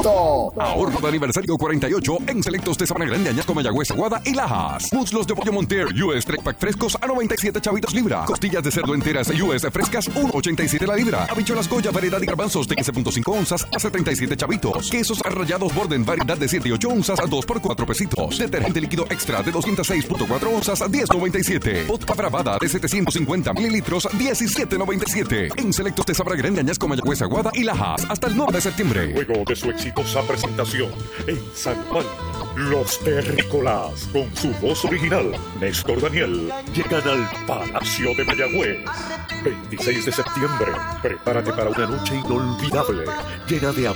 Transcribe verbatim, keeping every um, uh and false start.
Agosto. Ahorro de aniversario cuarenta y ocho en selectos de Sabana Grande, Añasco, Mayagüez, Aguada y Lajas. Muslos de pollo Monter U S Trek Pack frescos a noventa y siete chavitos libra. Costillas de cerdo enteras U S frescas uno ochenta y siete la libra. Habichuelas Goya variedad y garbanzos de quince punto cinco onzas a setenta y siete chavitos. Quesos rallados Borden variedad de siete y ocho onzas a dos por cuatro pesitos. Detergente líquido extra de doscientos seis punto cuatro onzas a diez noventa y siete. Vodka bravada de setecientos cincuenta mililitros diecisiete noventa y siete. En selectos de Sabana Grande, Añasco, Mayagüez, Aguada y Lajas hasta el nueve de septiembre. Luego de su exitosa presentación en San Juan, los terrícolas, con su voz original, Néstor Daniel, llegan al Palacio de Mayagüez. veintiséis de septiembre, prepárate para una noche inolvidable, llena de amor